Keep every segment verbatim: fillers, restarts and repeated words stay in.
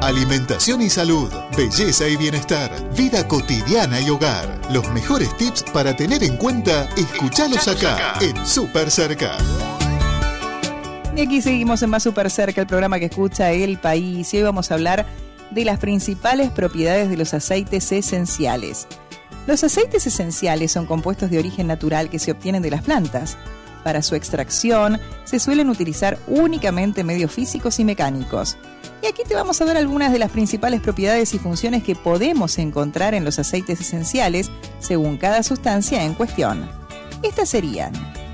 Alimentación y salud, belleza y bienestar, vida cotidiana y hogar. Los mejores tips para tener en cuenta, escuchalos acá en Super Cerca. Y aquí seguimos en Más Super Cerca, el programa que escucha el país. Y hoy vamos a hablar de las principales propiedades de los aceites esenciales. Los aceites esenciales son compuestos de origen natural que se obtienen de las plantas. Para su extracción se suelen utilizar únicamente medios físicos y mecánicos. Y aquí te vamos a dar algunas de las principales propiedades y funciones que podemos encontrar en los aceites esenciales según cada sustancia en cuestión. Estas serían: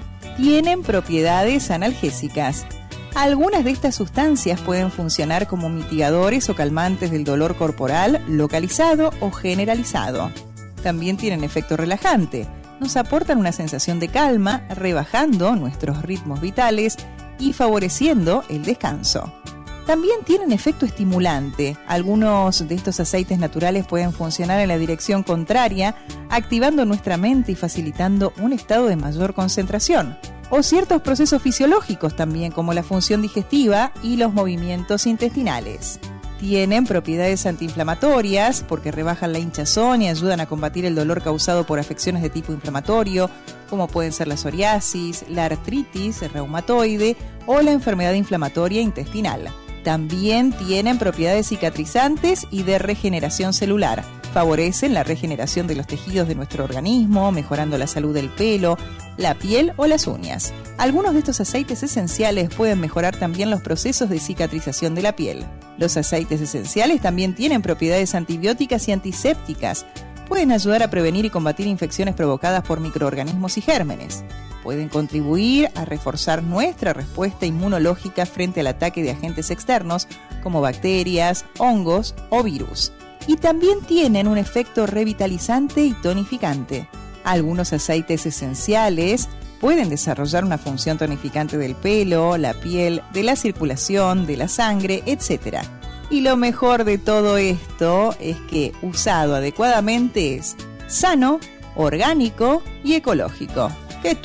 tienen propiedades analgésicas. Algunas de estas sustancias pueden funcionar como mitigadores o calmantes del dolor corporal localizado o generalizado. También tienen efecto relajante. Nos aportan una sensación de calma, rebajando nuestros ritmos vitales y favoreciendo el descanso. También tienen efecto estimulante. Algunos de estos aceites naturales pueden funcionar en la dirección contraria, activando nuestra mente y facilitando un estado de mayor concentración. O ciertos procesos fisiológicos también, como la función digestiva y los movimientos intestinales. Tienen propiedades antiinflamatorias porque rebajan la hinchazón y ayudan a combatir el dolor causado por afecciones de tipo inflamatorio, como pueden ser la psoriasis, la artritis reumatoide o la enfermedad inflamatoria intestinal. También tienen propiedades cicatrizantes y de regeneración celular. Favorecen la regeneración de los tejidos de nuestro organismo, mejorando la salud del pelo, la piel o las uñas. Algunos de estos aceites esenciales pueden mejorar también los procesos de cicatrización de la piel. Los aceites esenciales también tienen propiedades antibióticas y antisépticas. Pueden ayudar a prevenir y combatir infecciones provocadas por microorganismos y gérmenes. Pueden contribuir a reforzar nuestra respuesta inmunológica frente al ataque de agentes externos como bacterias, hongos o virus. Y también tienen un efecto revitalizante y tonificante. Algunos aceites esenciales pueden desarrollar una función tonificante del pelo, la piel, de la circulación, de la sangre, etcétera. Y lo mejor de todo esto es que, usado adecuadamente, es sano, orgánico y ecológico.